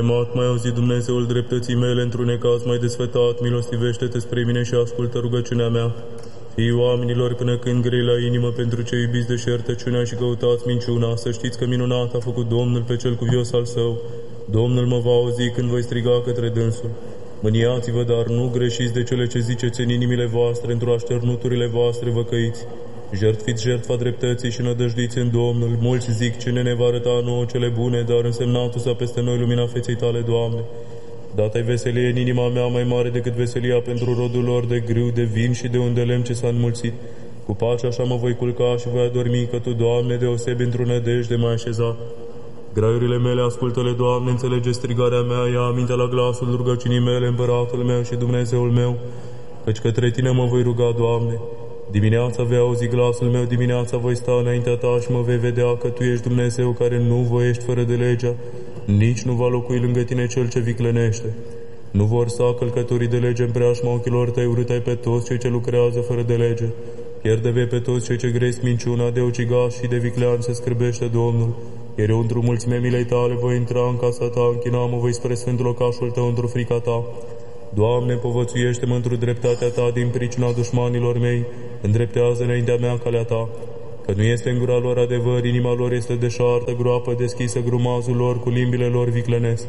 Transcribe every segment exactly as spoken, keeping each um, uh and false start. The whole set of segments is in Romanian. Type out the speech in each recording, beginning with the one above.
Mat, mai auzit Dumnezeul dreptății mele într-un necaz mai desfătat, milostivește-te spre mine și ascultă rugăciunea mea. Fii oamenilor până când grei la inimă pentru cei iubiți de șertăciunea și căutați minciuna, să știți că minunat a făcut Domnul pe cel cuvios al său. Domnul mă va auzi când voi striga către dânsul. Mâniați-vă, dar nu greșiți de cele ce ziceți în inimile voastre, într-o așternuturile voastre vă căiți. Jertfiți jertfa dreptății și nădăjduiți în Domnul. Mulți zic, cine ne va arăta nouă cele bune, dar însemnatul s-a peste noi lumina feței tale, Doamne. Dat-ai veselie în inima mea mai mare decât veselia pentru rodul lor de grâu, de vin și de un de lemn ce s-a înmulțit. Cu pace așa mă voi culca și voi adormi, că Tu, Doamne, deosebi într-o nădejde m-ai așezat. Graiurile mele ascultă-le, Doamne, înțelege strigarea mea, ia aminte la glasul rugăciunii mele, Împăratul meu și Dumnezeul meu, căci către Tine mă voi ruga, Doamne. Dimineața vei auzi glasul meu, dimineața voi sta înaintea Ta și mă vei vedea că Tu ești Dumnezeu care nu voiești fără de legea, nici nu va locui lângă Tine cel ce viclenește. Nu vor sta călcătorii de lege în preajma ochilor Tăi, urât-ai pe toți cei ce lucrează fără de lege. Pierde vei pe toți cei ce gresc minciuna, de ucigaș și de viclean se scârbește Domnul. Iar eu într-o mulțime milei Tale voi intra în casa Ta, închina mă voi spre sfântul locașul Tău într-o frica Ta. Doamne, povățuiește-mă într-o dreptatea Ta din pricina dușmanilor mei, îndreptează înaintea mea calea Ta. Că nu este în gura lor adevăr, inima lor este deșartă, groapă deschisă, grumazul lor cu limbile lor viclenesc.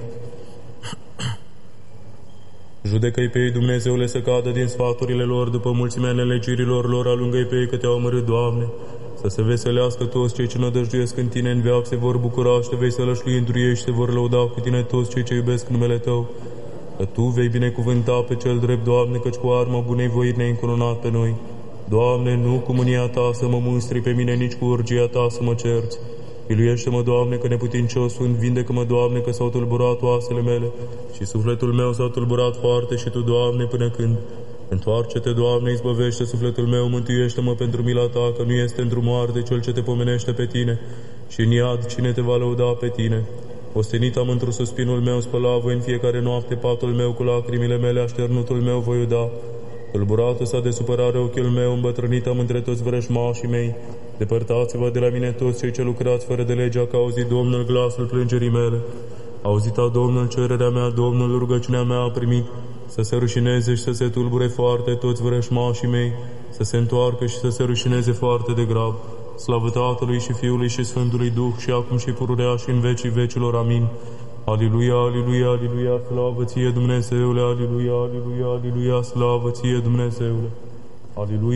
Judecă-i pe ei, Dumnezeule, să cadă din sfaturile lor, după mulțimea nelegirilor lor, alungă-i pe ei că Te-au amărât, Doamne. Să se veselească toți cei ce nădăjduiesc în Tine, în veac se vor bucura și Te vei sălășlui întru ei și se vor lăuda cu Tine toți cei ce iubesc numele Tău. Că Tu vei binecuvânta pe cel drept, Doamne, căci cu arma bunei voiri ne-ai încununat pe noi. Doamne, nu cu mânia Ta să mă mustri pe mine, nici cu urgia Ta să mă cerți. Miluiește-mă, Doamne, că neputincios sunt, vindecă-mă, Doamne, că s-au tulburat oasele mele și sufletul meu s-a tulburat foarte și Tu, Doamne, până când? Întoarce-te, Doamne, izbăvește sufletul meu, mântuiește-mă pentru mila Ta, că nu este într-o moarte cel ce Te pomenește pe Tine și în iad cine Te va lăuda pe Tine. Ostenit am într-o suspinul meu, spăla voi în fiecare noapte patul meu, cu lacrimile mele așternutul meu voi uda. Tulburată s-a de supărare ochiul meu, îmbătrânit am între toți vrăjmașii mei. Depărtați-vă de la mine toți cei ce lucrați fără de legea, că a auzit Domnul glasul plângerii mele. A auzit a Domnul cererea mea, Domnul rugăciunea mea a primit. Să se rușineze și să se tulbure foarte toți vrăjmașii mei, să se întoarcă și să se rușineze foarte de grav. Slavă Tatălui și Fiului și Sfântului Duh, și acum și pururea și în vecii vecilor. Amin. Aliluia, aliluia, aliluia, slavă Ție, Dumnezeule, aliluia, aliluia, aliluia, slavă Ție, Dumnezeule. Aliluia.